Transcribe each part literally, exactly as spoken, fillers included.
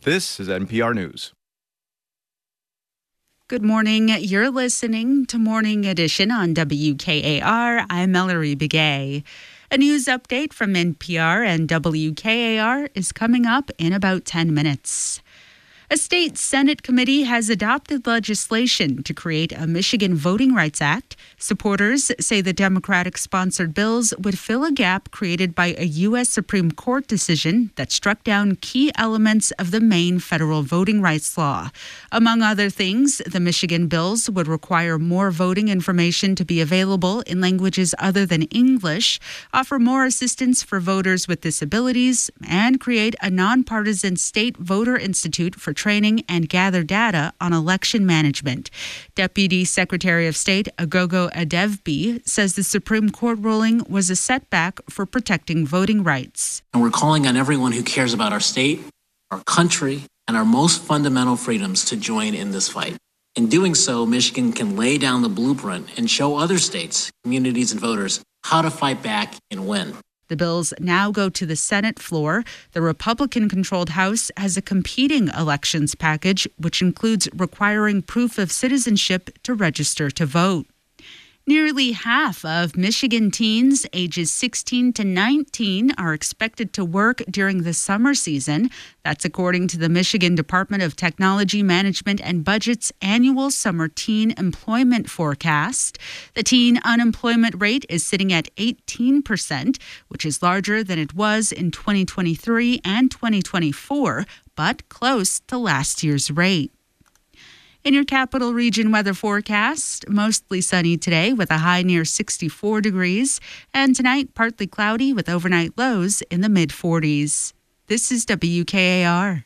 This is N P R News. Good morning. You're listening to Morning Edition on W K A R. I'm Mallory Begay. A news update from N P R and W K A R is coming up in about ten minutes. A state Senate committee has adopted legislation to create a Michigan Voting Rights Act. Supporters say the Democratic-sponsored bills would fill a gap created by a U S Supreme Court decision that struck down key elements of the Maine federal voting rights law. Among other things, the Michigan bills would require more voting information to be available in languages other than English, offer more assistance for voters with disabilities, and create a nonpartisan state voter institute for training and gather data on election management. Deputy Secretary of State Agogo Adevbi says the Supreme Court ruling was a setback for protecting voting rights. And we're calling on everyone who cares about our state, our country, and our most fundamental freedoms to join in this fight. In doing so, Michigan can lay down the blueprint and show other states, communities, and voters how to fight back and win. The bills now go to the Senate floor. The Republican-controlled House has a competing elections package, which includes requiring proof of citizenship to register to vote. Nearly half of Michigan teens ages sixteen to nineteen are expected to work during the summer season. That's according to the Michigan Department of Technology Management and Budget's annual summer teen employment forecast. The teen unemployment rate is sitting at eighteen percent, which is larger than it was in twenty twenty-three and twenty twenty-four, but close to last year's rate. In your capital region weather forecast, mostly sunny today with a high near sixty-four degrees, and tonight partly cloudy with overnight lows in the mid forties. This is W K A R.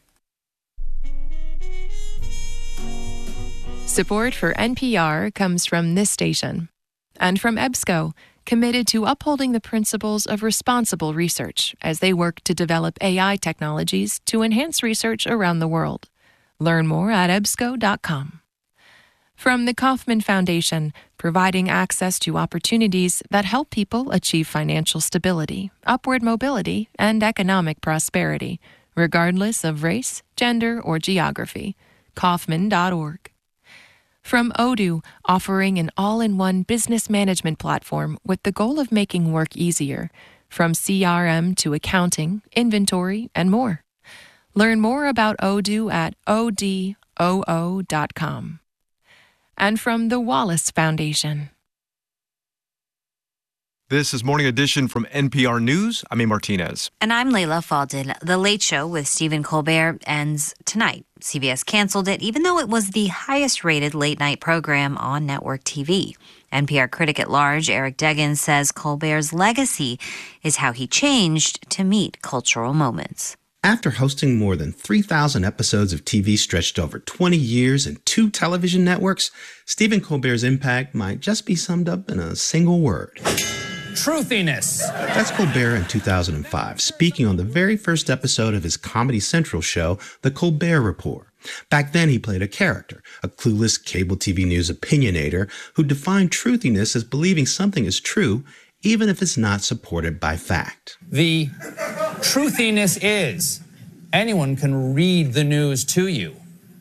Support for N P R comes from this station and from EBSCO, committed to upholding the principles of responsible research as they work to develop A I technologies to enhance research around the world. Learn more at ebsco dot com. From the Kauffman Foundation, providing access to opportunities that help people achieve financial stability, upward mobility, and economic prosperity, regardless of race, gender, or geography. Kauffman dot org. From Odoo, offering an all-in-one business management platform with the goal of making work easier, from C R M to accounting, inventory, and more. Learn more about Odoo at odoo dot com. And from the Wallace Foundation. This is Morning Edition from N P R News. I'm A. Martinez. And I'm Layla Faldin. The Late Show with Stephen Colbert ends tonight. C B S canceled it, even though it was the highest-rated late-night program on network T V. N P R critic at large Eric Deggans says Colbert's legacy is how he changed to meet cultural moments. After hosting more than three thousand episodes of T V stretched over twenty years and two television networks, Stephen Colbert's impact might just be summed up in a single word. Truthiness. That's Colbert in two thousand five, speaking on the very first episode of his Comedy Central show, The Colbert Report. Back then, he played a character, a clueless cable T V news opinionator who defined truthiness as believing something is true, even if it's not supported by fact. The truthiness is anyone can read the news to you.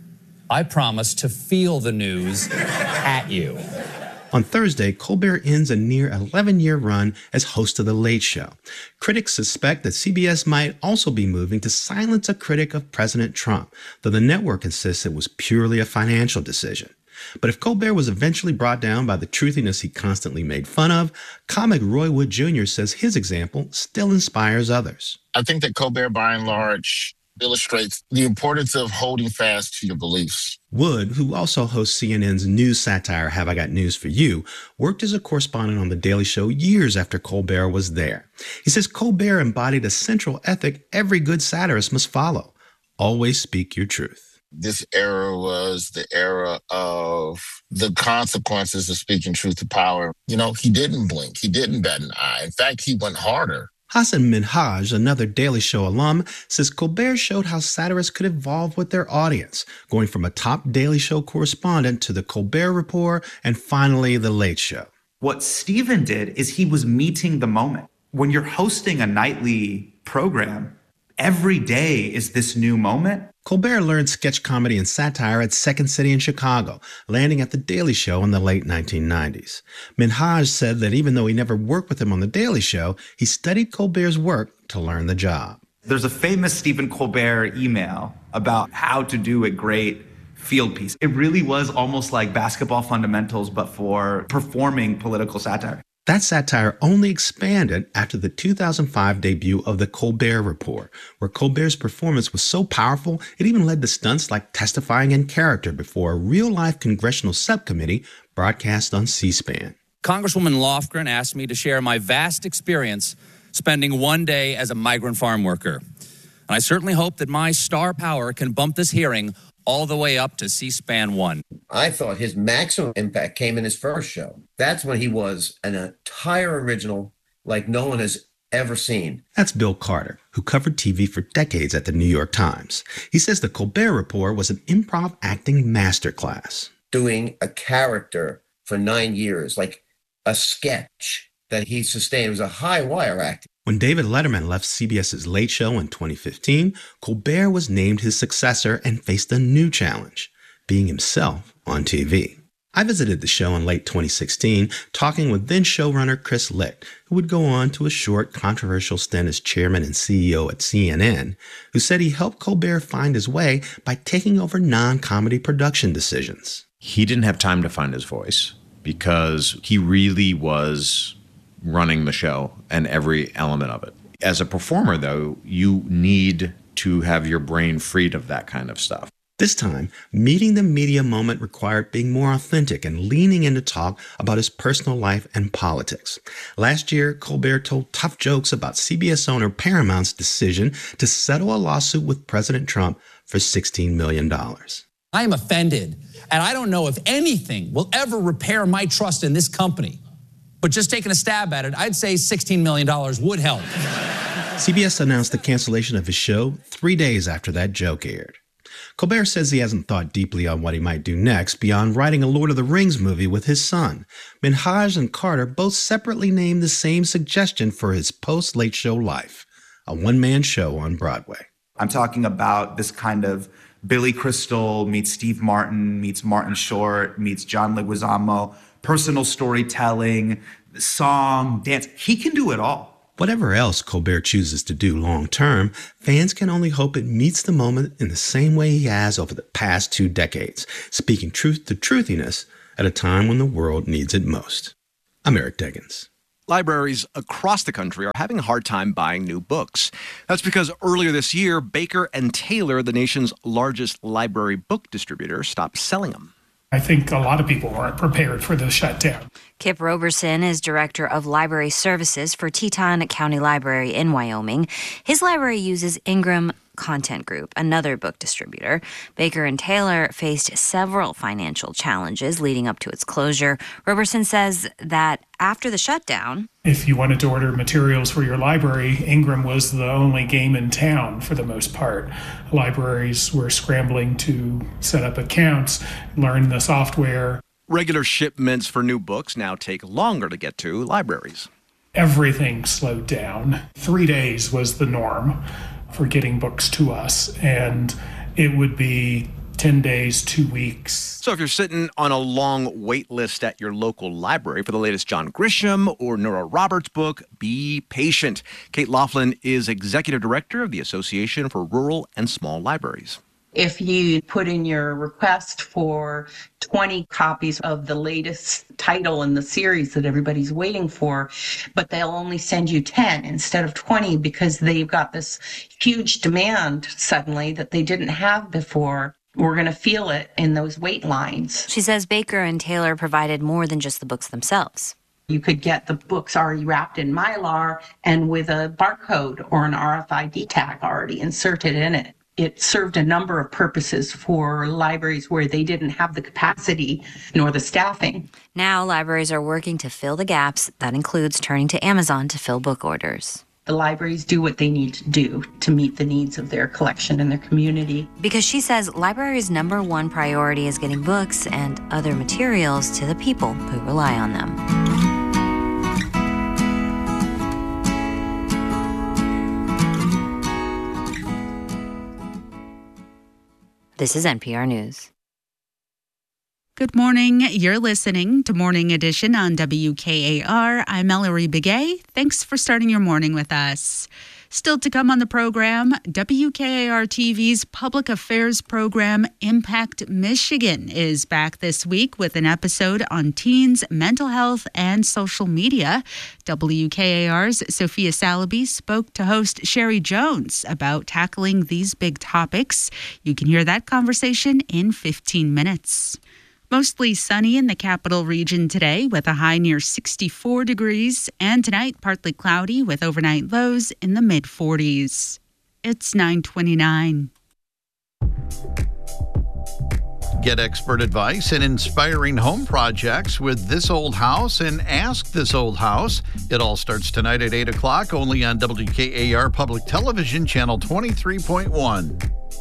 I promise to feel the news at you. On Thursday, Colbert ends a near eleven-year run as host of The Late Show. Critics suspect that C B S might also be moving to silence a critic of President Trump, though the network insists it was purely a financial decision. But if Colbert was eventually brought down by the truthiness he constantly made fun of, comic Roy Wood Junior says his example still inspires others. I think that Colbert, by and large, illustrates the importance of holding fast to your beliefs. Wood, who also hosts C N N's news satire Have I Got News for You, worked as a correspondent on The Daily Show years after Colbert was there. He says Colbert embodied a central ethic every good satirist must follow. Always speak your truth. This era was the era of the consequences of speaking truth to power. You know, he didn't blink. He didn't bat an eye. In fact, he went harder. Hassan Minhaj, another Daily Show alum, says Colbert showed how satirists could evolve with their audience, going from a top Daily Show correspondent to the Colbert Report and finally The Late Show. What Stephen did is he was meeting the moment. When you're hosting a nightly program, every day is this new moment. Colbert learned sketch comedy and satire at Second City in Chicago, landing at The Daily Show in the late nineteen nineties. Minhaj said that even though he never worked with him on The Daily Show, he studied Colbert's work to learn the job. There's a famous Stephen Colbert email about how to do a great field piece. It really was almost like basketball fundamentals, but for performing political satire. That satire only expanded after the two thousand five debut of The Colbert Report, where Colbert's performance was so powerful it even led to stunts like testifying in character before a real-life congressional subcommittee broadcast on C-SPAN. Congresswoman Lofgren asked me to share my vast experience spending one day as a migrant farm worker. And I certainly hope that my star power can bump this hearing all the way up to C-SPAN one. I thought his maximum impact came in his first show. That's when he was an entire original like no one has ever seen. That's Bill Carter, who covered T V for decades at the New York Times. He says The Colbert Report was an improv acting masterclass. Doing a character for nine years, like a sketch that he sustained, was a high wire act. When David Letterman left CBS's Late Show in twenty fifteen, Colbert was named his successor and faced a new challenge, being himself on T V. I visited the show in late twenty sixteen, talking with then showrunner Chris Licht, who would go on to a short, controversial stint as chairman and C E O at C N N, who said he helped Colbert find his way by taking over non-comedy production decisions. He didn't have time to find his voice because he really was running the show and every element of it. As a performer, though, you need to have your brain freed of that kind of stuff. This time, meeting the media moment required being more authentic and leaning in to talk about his personal life and politics. Last year, Colbert told tough jokes about C B S owner Paramount's decision to settle a lawsuit with President Trump for sixteen million dollars. I am offended, and I don't know if anything will ever repair my trust in this company. But just taking a stab at it, I'd say sixteen million dollars would help. C B S announced the cancellation of his show three days after that joke aired. Colbert says he hasn't thought deeply on what he might do next beyond writing a Lord of the Rings movie with his son. Minhaj and Carter both separately named the same suggestion for his post-Late Show life, a one-man show on Broadway. I'm talking about this kind of Billy Crystal meets Steve Martin, meets Martin Short, meets John Leguizamo, personal storytelling, song, dance. He can do it all. Whatever else Colbert chooses to do long-term, fans can only hope it meets the moment in the same way he has over the past two decades, speaking truth to truthiness at a time when the world needs it most. I'm Eric Deggans. Libraries across the country are having a hard time buying new books. That's because earlier this year, Baker and Taylor, the nation's largest library book distributor, stopped selling them. I think a lot of people weren't prepared for the shutdown. Kip Roberson is director of library services for Teton County Library in Wyoming. His library uses Ingram Content Group, another book distributor. Baker and Taylor faced several financial challenges leading up to its closure. Roberson says that after the shutdown, if you wanted to order materials for your library, Ingram was the only game in town for the most part. Libraries were scrambling to set up accounts, learn the software. Regular shipments for new books now take longer to get to libraries. Everything slowed down. Three days was the norm for getting books to us, and it would be ten days, two weeks. So if you're sitting on a long wait list at your local library for the latest John Grisham or Nora Roberts book, be patient. Kate Laughlin is executive director of the Association for Rural and Small Libraries. If you put in your request for twenty copies of the latest title in the series that everybody's waiting for, but they'll only send you ten instead of twenty because they've got this huge demand suddenly that they didn't have before, we're going to feel it in those wait lines. She says Baker and Taylor provided more than just the books themselves. You could get the books already wrapped in Mylar and with a barcode or an R F I D tag already inserted in it. It served a number of purposes for libraries where they didn't have the capacity nor the staffing. Now libraries are working to fill the gaps. That includes turning to Amazon to fill book orders. The libraries do what they need to do to meet the needs of their collection and their community. Because she says libraries' number one priority is getting books and other materials to the people who rely on them. This is N P R News. Good morning. You're listening to Morning Edition on W K A R. I'm Mallory Begay. Thanks for starting your morning with us. Still to come on the program, W K A R T V's public affairs program Impact Michigan is back this week with an episode on teens, mental health, and social media. W K A R's Sophia Salaby spoke to host Sherry Jones about tackling these big topics. You can hear that conversation in fifteen minutes. Mostly sunny in the capital region today with a high near sixty-four degrees, and tonight partly cloudy with overnight lows in the mid forties. It's nine twenty-nine. Get expert advice and inspiring home projects with This Old House and Ask This Old House. It all starts tonight at eight o'clock only on W K A R Public Television, Channel twenty-three point one.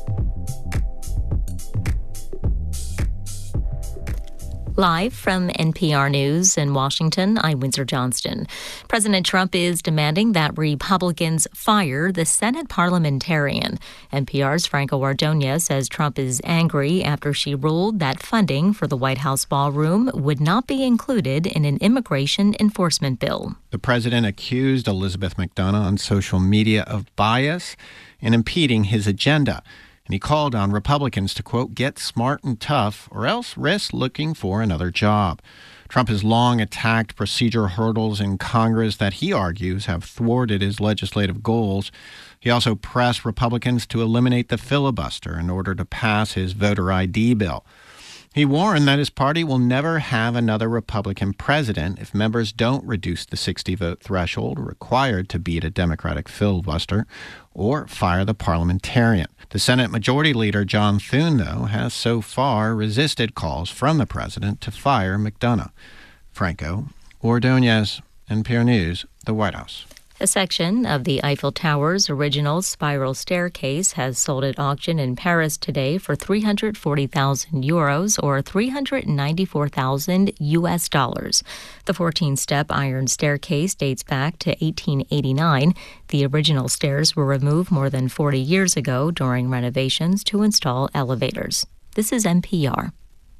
Live from N P R News in Washington, I'm Windsor Johnston. President Trump is demanding that Republicans fire the Senate parliamentarian. N P R's Franco Ordonez says Trump is angry after she ruled that funding for the White House ballroom would not be included in an immigration enforcement bill. The president accused Elizabeth McDonough on social media of bias and impeding his agenda. And he called on Republicans to, quote, get smart and tough or else risk looking for another job. Trump has long attacked procedural hurdles in Congress that he argues have thwarted his legislative goals. He also pressed Republicans to eliminate the filibuster in order to pass his voter I D bill. He warned that his party will never have another Republican president if members don't reduce the sixty-vote threshold required to beat a Democratic filibuster or fire the parliamentarian. The Senate Majority Leader John Thune, though, has so far resisted calls from the president to fire McDonough. Franco Ordonez, N P R News, the White House. A section of the Eiffel Tower's original spiral staircase has sold at auction in Paris today for three hundred forty thousand euros or three hundred ninety-four thousand U S dollars. The fourteen-step iron staircase dates back to eighteen eighty-nine. The original stairs were removed more than forty years ago during renovations to install elevators. This is N P R.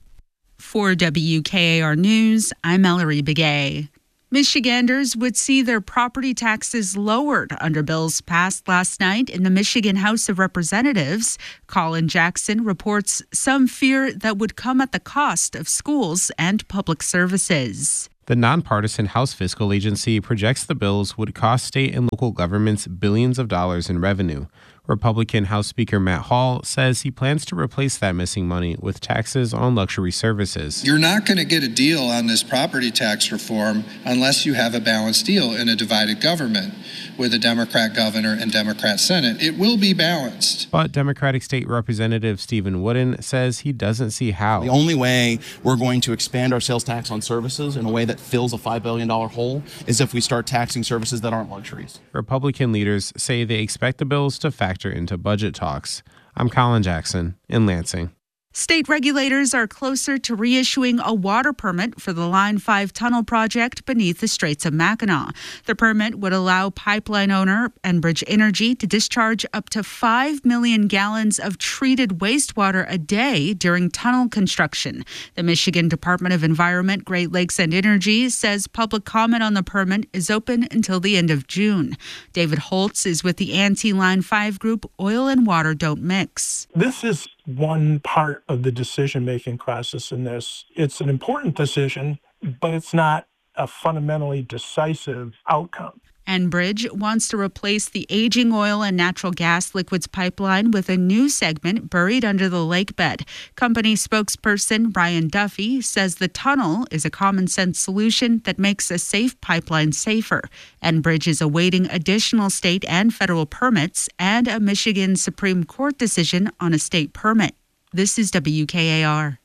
For W K A R News, I'm Mallory Begay. Michiganders would see their property taxes lowered under bills passed last night in the Michigan House of Representatives. Colin Jackson reports some fear that would come at the cost of schools and public services. The nonpartisan House Fiscal Agency projects the bills would cost state and local governments billions of dollars in revenue. Republican House Speaker Matt Hall says he plans to replace that missing money with taxes on luxury services. You're not going to get a deal on this property tax reform unless you have a balanced deal in a divided government with a Democrat governor and Democrat Senate. It will be balanced. But Democratic State Representative Stephen Wooden says he doesn't see how. The only way we're going to expand our sales tax on services in a way that fills a five billion dollars hole is if we start taxing services that aren't luxuries. Republican leaders say they expect the bills to factor into budget talks. I'm Colin Jackson in Lansing. State regulators are closer to reissuing a water permit for the Line five tunnel project beneath the Straits of Mackinac. The permit would allow pipeline owner Enbridge Energy to discharge up to five million gallons of treated wastewater a day during tunnel construction. The Michigan Department of Environment, Great Lakes and Energy says public comment on the permit is open until the end of June. David Holtz is with the anti-Line five group Oil and Water Don't Mix. This is one part of the decision-making process in this. It's an important decision, but it's not a fundamentally decisive outcome. Enbridge wants to replace the aging oil and natural gas liquids pipeline with a new segment buried under the lake bed. Company spokesperson Ryan Duffy says the tunnel is a common-sense solution that makes a safe pipeline safer. Enbridge is awaiting additional state and federal permits and a Michigan Supreme Court decision on a state permit. This is W K A R.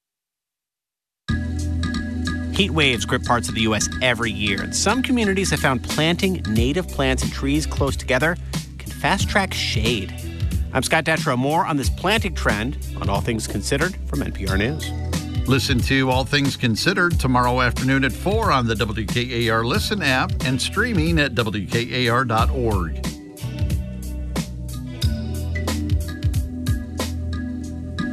Heat waves grip parts of the U S every year, and some communities have found planting native plants and trees close together can fast-track shade. I'm Scott Detrow. More on this planting trend on All Things Considered from N P R News. Listen to All Things Considered tomorrow afternoon at four on the W K A R Listen app and streaming at W K A R dot org.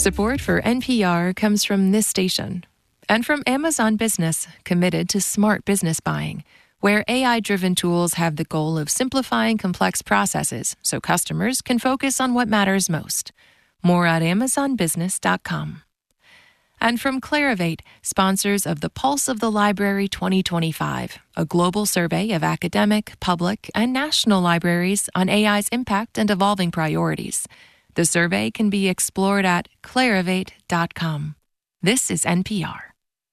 Support for N P R comes from this station and from Amazon Business, committed to smart business buying, where A I-driven tools have the goal of simplifying complex processes so customers can focus on what matters most. More at amazon business dot com. And from Clarivate, sponsors of the Pulse of the Library twenty twenty-five, a global survey of academic, public, and national libraries on A I's impact and evolving priorities. The survey can be explored at clarivate dot com. This is N P R.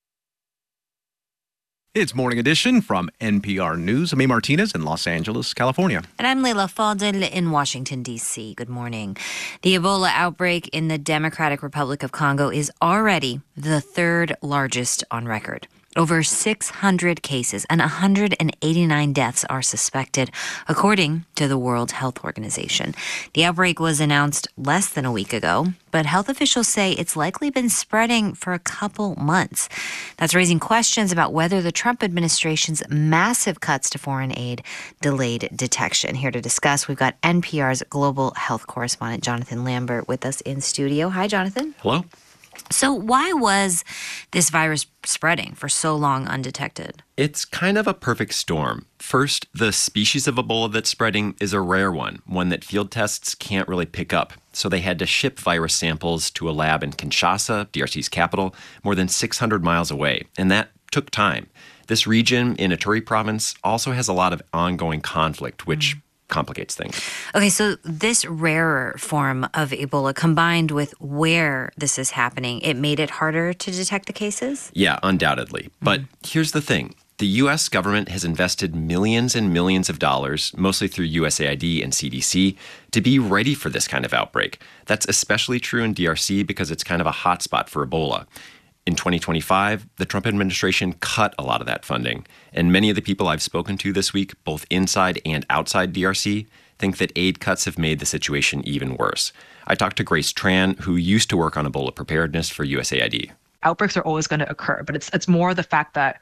It's Morning Edition from N P R News. I'm A. Martinez in Los Angeles, California. And I'm Leila Fadel in Washington, D C. Good morning. The Ebola outbreak in the Democratic Republic of Congo is already the third largest on record. Over six hundred cases and one hundred eighty-nine deaths are suspected, according to the World Health Organization. The outbreak was announced less than a week ago, but health officials say it's likely been spreading for a couple months. That's raising questions about whether the Trump administration's massive cuts to foreign aid delayed detection. Here to discuss, we've got N P R's global health correspondent Jonathan Lambert with us in studio. Hi, Jonathan. Hello. So why was this virus spreading for so long undetected? It's kind of a perfect storm. First, the species of Ebola that's spreading is a rare one, one that field tests can't really pick up. So they had to ship virus samples to a lab in Kinshasa, D R C's capital, more than six hundred miles away. And that took time. This region in Ituri province also has a lot of ongoing conflict, which mm. complicates things. Okay, so this rarer form of Ebola combined with where this is happening, it made it harder to detect the cases? Yeah, undoubtedly. Mm-hmm. But here's the thing. The U S government has invested millions and millions of dollars, mostly through U S A I D and C D C, to be ready for this kind of outbreak. That's especially true in D R C because it's kind of a hotspot for Ebola. In twenty twenty-five, the Trump administration cut a lot of that funding, and many of the people I've spoken to this week, both inside and outside D R C, think that aid cuts have made the situation even worse. I talked to Grace Tran, who used to work on Ebola preparedness for U S A I D. Outbreaks are always going to occur, but it's it's more the fact that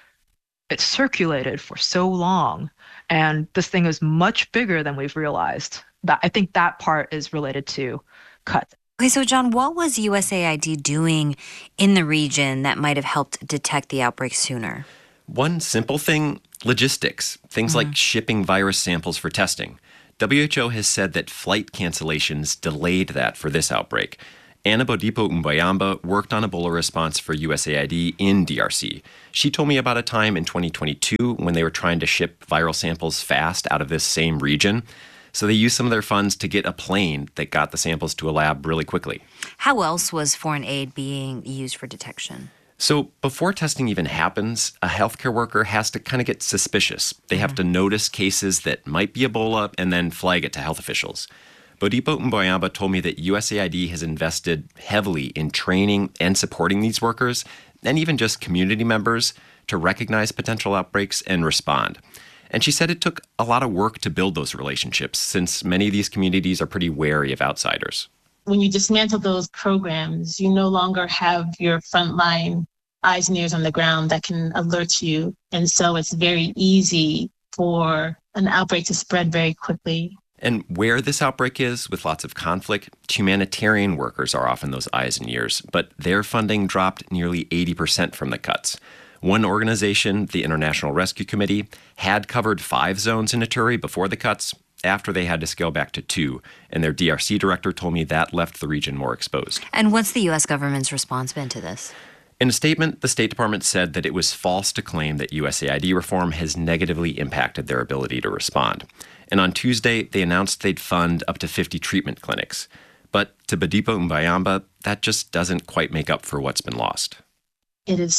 it's circulated for so long, and this thing is much bigger than we've realized. That I think that part is related to cuts. Okay, so John, what was U S A I D doing in the region that might have helped detect the outbreak sooner? One simple thing, logistics. Things mm-hmm. like shipping virus samples for testing. W H O has said that flight cancellations delayed that for this outbreak. Anna Bodipo Umbayamba worked on Ebola response for U S A I D in D R C. She told me about a time in twenty twenty-two when they were trying to ship viral samples fast out of this same region. So they used some of their funds to get a plane that got the samples to a lab really quickly. How else was foreign aid being used for detection? So before testing even happens, a healthcare worker has to kind of get suspicious. They have mm-hmm. to notice cases that might be Ebola and then flag it to health officials. Bodipo Umbayamba told me that U S A I D has invested heavily in training and supporting these workers, and even just community members, to recognize potential outbreaks and respond. And she said it took a lot of work to build those relationships, since many of these communities are pretty wary of outsiders. When you dismantle those programs, you no longer have your frontline eyes and ears on the ground that can alert you. And so it's very easy for an outbreak to spread very quickly. And where this outbreak is, with lots of conflict, humanitarian workers are often those eyes and ears, but their funding dropped nearly eighty percent from the cuts. One organization, the International Rescue Committee, had covered five zones in Ituri before the cuts, after they had to scale back to two. And their D R C director told me that left the region more exposed. And what's the U S government's response been to this? In a statement, the State Department said that it was false to claim that U S A I D reform has negatively impacted their ability to respond. And on Tuesday, they announced they'd fund up to fifty treatment clinics. But to Bodipo Umbayamba, that just doesn't quite make up for what's been lost. It is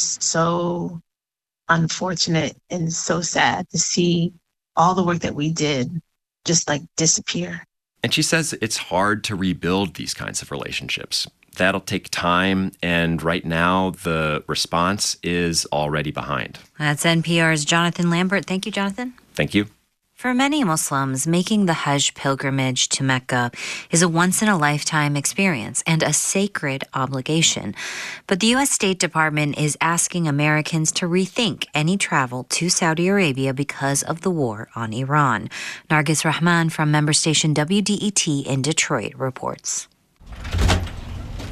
so unfortunate and so sad to see all the work that we did just like disappear. And she says it's hard to rebuild these kinds of relationships. That'll take time, and right now the response is already behind. That's N P R's Jonathan Lambert. Thank you, Jonathan. Thank you. For many Muslims, making the Hajj pilgrimage to Mecca is a once-in-a-lifetime experience and a sacred obligation. But the U S State Department is asking Americans to rethink any travel to Saudi Arabia because of the war on Iran. Nargis Rahman from member station W D E T in Detroit reports.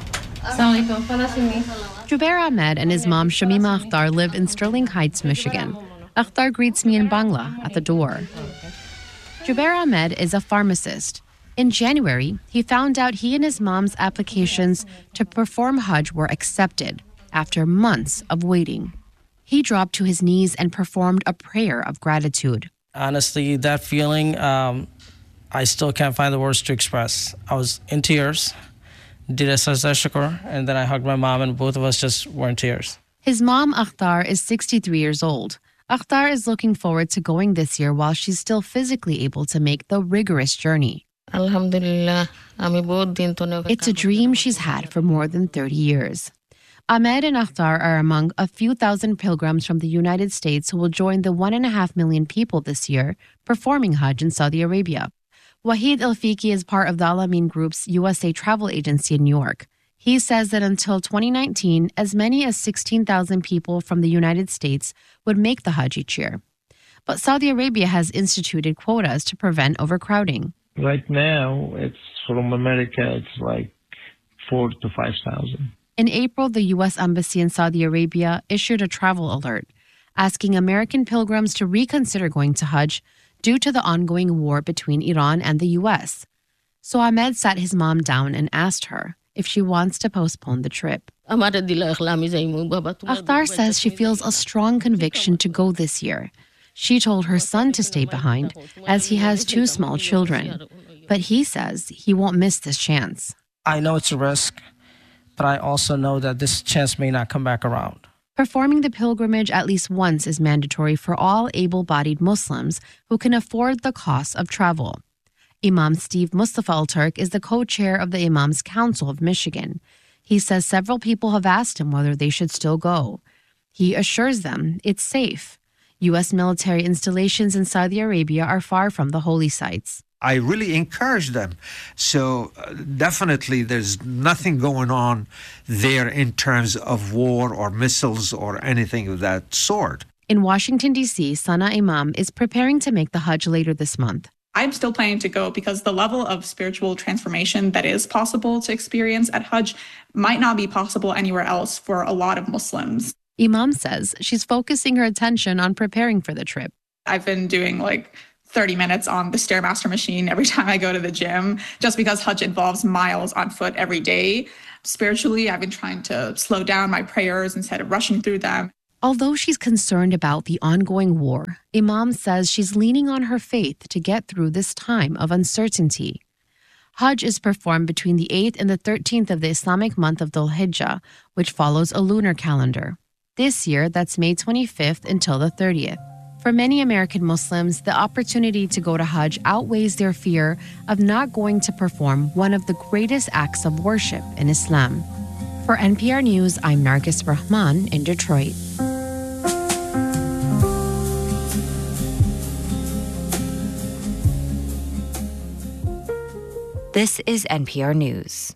Jubair Ahmed and his mom Shamima Akhtar live in Sterling Heights, Michigan. Akhtar greets me in Bangla at the door. Jubair Ahmed is a pharmacist. In January, he found out he and his mom's applications to perform Hajj were accepted after months of waiting. He dropped to his knees and performed a prayer of gratitude. Honestly, that feeling, um, I still can't find the words to express. I was in tears, did a sajda shukr, and then I hugged my mom, and both of us just were in tears. His mom, Akhtar, is sixty-three years old. Akhtar is looking forward to going this year while she's still physically able to make the rigorous journey. Alhamdulillah, it's a dream she's had for more than thirty years. Ahmed and Akhtar are among a few thousand pilgrims from the United States who will join the one and a half million people this year performing Hajj in Saudi Arabia. Wahid Al-Fiqi is part of the Al-Amin Group's U S A travel agency in New York. He says that until twenty nineteen, as many as sixteen thousand people from the United States would make the Hajj each year. But Saudi Arabia has instituted quotas to prevent overcrowding. Right now, it's from America, it's like four to five thousand. In April, the U S Embassy in Saudi Arabia issued a travel alert, asking American pilgrims to reconsider going to Hajj due to the ongoing war between Iran and the U S. So Ahmed sat his mom down and asked her if she wants to postpone the trip. Akhtar says she feels a strong conviction to go this year. She told her son to stay behind, as he has two small children. But he says he won't miss this chance. I know it's a risk, but I also know that this chance may not come back around. Performing the pilgrimage at least once is mandatory for all able-bodied Muslims who can afford the cost of travel. Imam Steve Mustafa Al-Turk is the co-chair of the Imams Council of Michigan. He says several people have asked him whether they should still go. He assures them it's safe. U S military installations in Saudi Arabia are far from the holy sites. I really encourage them. So uh, definitely there's nothing going on there in terms of war or missiles or anything of that sort. In Washington, D C, Sana Imam is preparing to make the Hajj later this month. I'm still planning to go because the level of spiritual transformation that is possible to experience at Hajj might not be possible anywhere else for a lot of Muslims. Imam says she's focusing her attention on preparing for the trip. I've been doing like thirty minutes on the Stairmaster machine every time I go to the gym, just because Hajj involves miles on foot every day. Spiritually, I've been trying to slow down my prayers instead of rushing through them. Although she's concerned about the ongoing war, Imam says she's leaning on her faith to get through this time of uncertainty. Hajj is performed between the eighth and the thirteenth of the Islamic month of Dhul Hijjah, which follows a lunar calendar. This year, that's May twenty-fifth until the thirtieth. For many American Muslims, the opportunity to go to Hajj outweighs their fear of not going to perform one of the greatest acts of worship in Islam. For N P R News, I'm Nargis Rahman in Detroit. This is N P R News.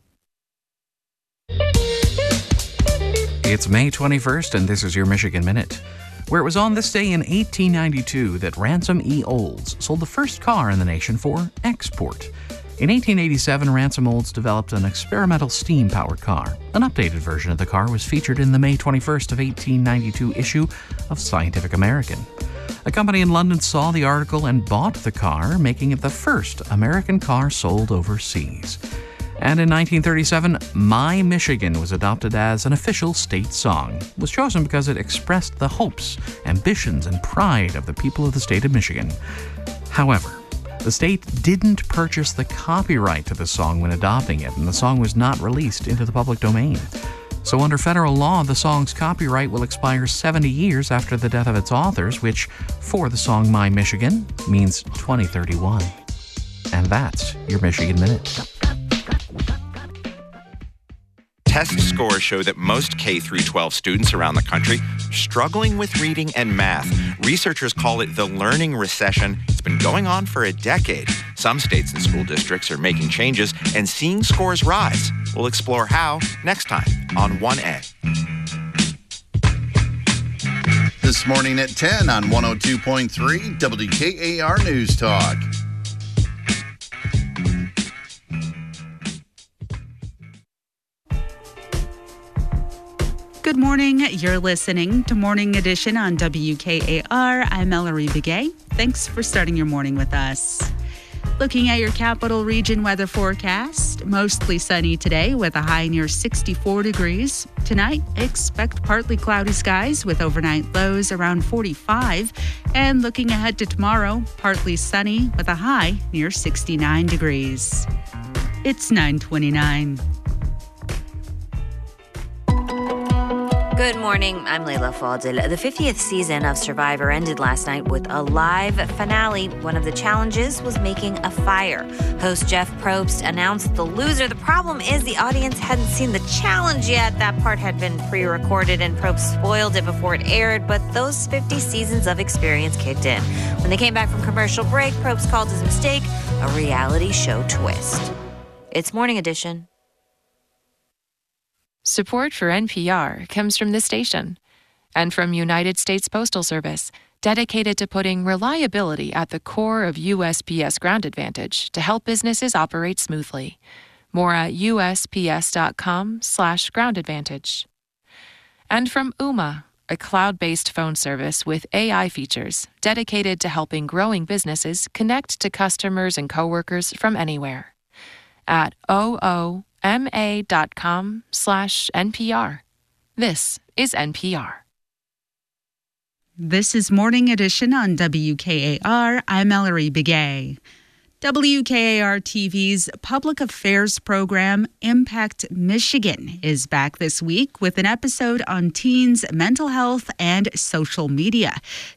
It's May twenty-first, and this is your Michigan Minute, where it was on this day in eighteen ninety-two that Ransom E. Olds sold the first car in the nation for export. In eighteen eighty-seven, Ransom Olds developed an experimental steam-powered car. An updated version of the car was featured in the May twenty-first of eighteen ninety-two issue of Scientific American. A company in London saw the article and bought the car, making it the first American car sold overseas. And in nineteen thirty-seven, My Michigan was adopted as an official state song. It was chosen because it expressed the hopes, ambitions, and pride of the people of the state of Michigan. However, the state didn't purchase the copyright to the song when adopting it, and the song was not released into the public domain. So under federal law, the song's copyright will expire seventy years after the death of its authors, which, for the song My Michigan, means twenty thirty-one. And that's your Michigan Minute. Test scores show that most K through twelve students around the country are struggling with reading and math. Researchers call it the learning recession. It's been going on for a decade. Some states and school districts are making changes and seeing scores rise. We'll explore how next time on one A. This morning at ten on one oh two point three W K A R News Talk. Good morning. You're listening to Morning Edition on W K A R. I'm Ellery Begay. Thanks for starting your morning with us. Looking at your capital region weather forecast, mostly sunny today with a high near sixty-four degrees. Tonight, expect partly cloudy skies with overnight lows around forty-five. And looking ahead to tomorrow, partly sunny with a high near sixty-nine degrees. It's nine twenty-nine. Good morning. I'm Leila Fadil. The fiftieth season of Survivor ended last night with a live finale. One of the challenges was making a fire. Host Jeff Probst announced the loser. The problem is the audience hadn't seen the challenge yet. That part had been pre-recorded and Probst spoiled it before it aired, but those fifty seasons of experience kicked in. When they came back from commercial break, Probst called his mistake a reality show twist. It's Morning Edition. Support for N P R comes from this station and from United States Postal Service, dedicated to putting reliability at the core of U S P S Ground Advantage to help businesses operate smoothly. More at usps.com slash ground advantage. And from Ooma, a cloud-based phone service with A I features dedicated to helping growing businesses connect to customers and coworkers from anywhere. At ooma.com slash NPR. This is N P R. This is Morning Edition on W K A R. I'm Ellery Begay. W K A R T V's public affairs program, Impact Michigan, is back this week with an episode on teens' mental health and social media.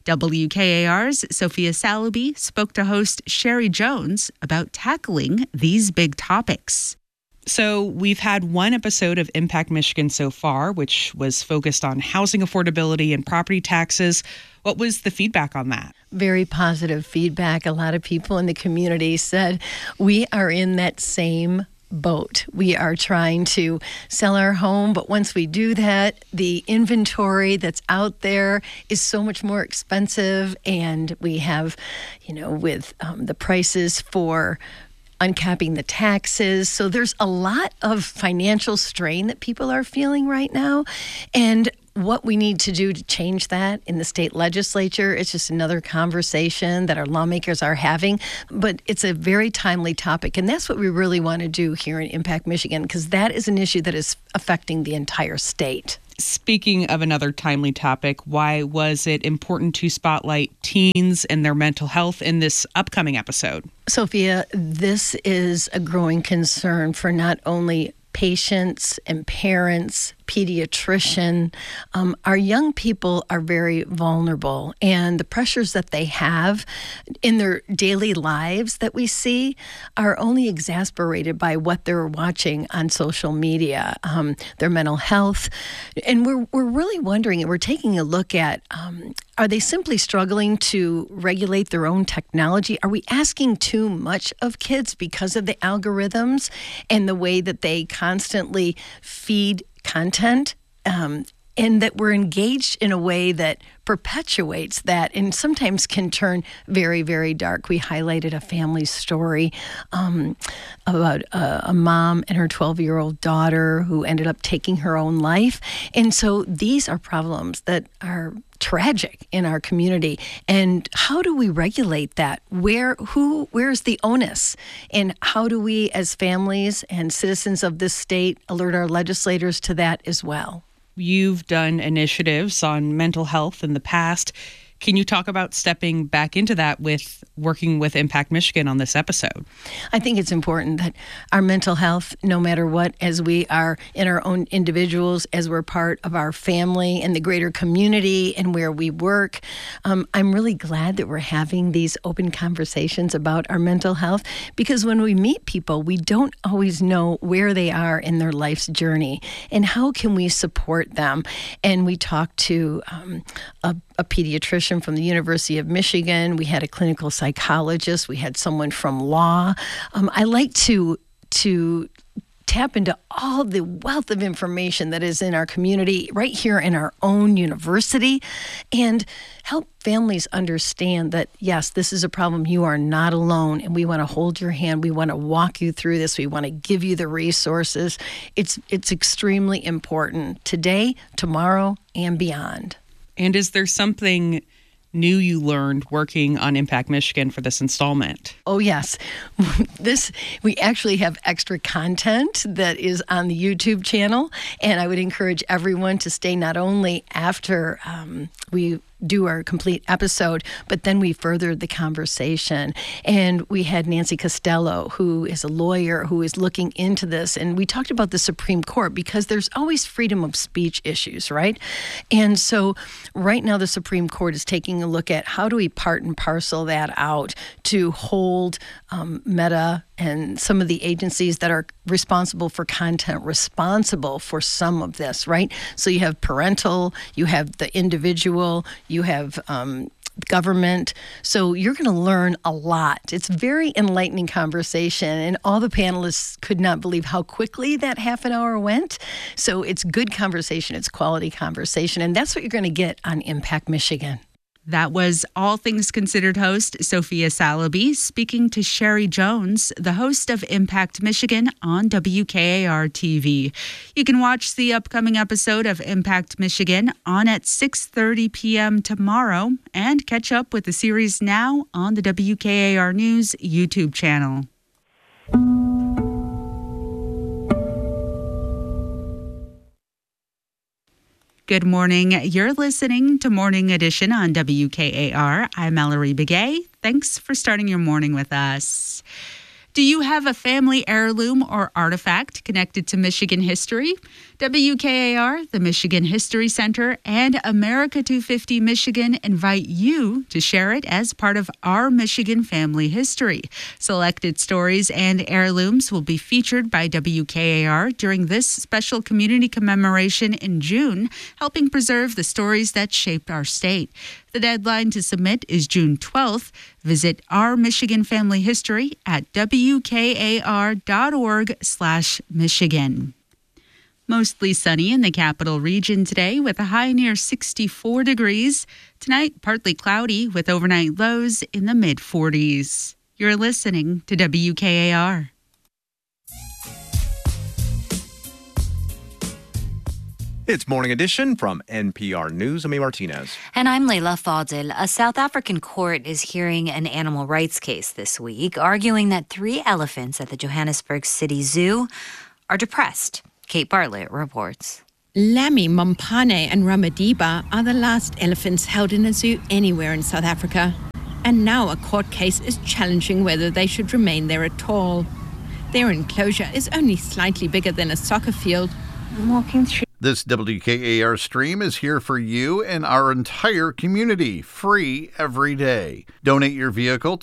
W K A R's Sophia Salaby spoke to host Sherry Jones about tackling these big topics. So we've had one episode of Impact Michigan so far, which was focused on housing affordability and property taxes. What was the feedback on that? Very positive feedback. A lot of people in the community said we are in that same boat. We are trying to sell our home, but once we do that, the inventory that's out there is so much more expensive, and we have, you know, with um, the prices for uncapping the taxes. So there's a lot of financial strain that people are feeling right now. And what we need to do to change that in the state legislature, it's just another conversation that our lawmakers are having. But it's a very timely topic. And that's what we really want to do here in Impact Michigan, because that is an issue that is affecting the entire state. Speaking of another timely topic, why was it important to spotlight teens and their mental health in this upcoming episode? Sophia, this is a growing concern for not only patients and parents, pediatrician. Um, our young people are very vulnerable, and the pressures that they have in their daily lives that we see are only exasperated by what they're watching on social media, um, their mental health. And we're, we're really wondering, and we're taking a look at, um, are they simply struggling to regulate their own technology? Are we asking too much of kids because of the algorithms and the way that they constantly feed content, um, and that we're engaged in a way that perpetuates that and sometimes can turn very, very dark? We highlighted a family story um, about a, a mom and her twelve-year-old daughter who ended up taking her own life. And so these are problems that are tragic in our community. And how do we regulate that? Where, who, where's the onus? And how do we, as families and citizens of this state, alert our legislators to that as well? You've done initiatives on mental health in the past. Can you talk about stepping back into that with working with Impact Michigan on this episode? I think it's important that our mental health, no matter what, as we are in our own individuals, as we're part of our family and the greater community and where we work, um, I'm really glad that we're having these open conversations about our mental health, because when we meet people, we don't always know where they are in their life's journey and how can we support them. And we talked to um, a, a pediatrician from the University of Michigan. We had a clinical psychologist. We had someone from law. Um, I like to to tap into all the wealth of information that is in our community, right here in our own university, and help families understand that, yes, this is a problem. You are not alone, and we want to hold your hand. We want to walk you through this. We want to give you the resources. It's it's extremely important today, tomorrow, and beyond. And is there something new you learned working on Impact Michigan for this installment? Oh, yes. This, we actually have extra content that is on the YouTube channel, and I would encourage everyone to stay not only after um, we do our complete episode, but then we furthered the conversation. And we had Nancy Costello, who is a lawyer who is looking into this. And we talked about the Supreme Court because there's always freedom of speech issues, right? And so right now the Supreme Court is taking a look at how do we part and parcel that out to hold um, Meta and some of the agencies that are responsible for content responsible for some of this, right? So you have parental, you have the individual, you have um, government. So you're going to learn a lot. It's a very enlightening conversation, and all the panelists could not believe how quickly that half an hour went. So it's good conversation. It's quality conversation, and that's what you're going to get on Impact Michigan. That was All Things Considered host Sophia Salaby speaking to Sherry Jones, the host of Impact Michigan on W K A R T V. You can watch the upcoming episode of Impact Michigan on at six thirty p.m. tomorrow and catch up with the series now on the W K A R News YouTube channel. Good morning. You're listening to Morning Edition on W K A R. I'm Mallory Begay. Thanks for starting your morning with us. Do you have a family heirloom or artifact connected to Michigan history? W K A R, the Michigan History Center, and America two fifty Michigan invite you to share it as part of our Michigan family history. Selected stories and heirlooms will be featured by W K A R during this special community commemoration in June, helping preserve the stories that shaped our state. The deadline to submit is June twelfth. Visit Our Michigan Family History at W K A R dot org slash Michigan. Mostly sunny in the capital region today with a high near sixty-four degrees. Tonight, partly cloudy with overnight lows in the mid forties. You're listening to W K A R. It's Morning Edition from N P R News. I'm A. Martinez. And I'm Leila Fadil. A South African court is hearing an animal rights case this week, arguing that three elephants at the Johannesburg City Zoo are depressed. Kate Bartlett reports. Lami, Mompane and Ramadiba are the last elephants held in a zoo anywhere in South Africa. And now a court case is challenging whether they should remain there at all. Their enclosure is only slightly bigger than a soccer field. I'm walking through. This W K A R stream is here for you and our entire community, free every day. Donate your vehicle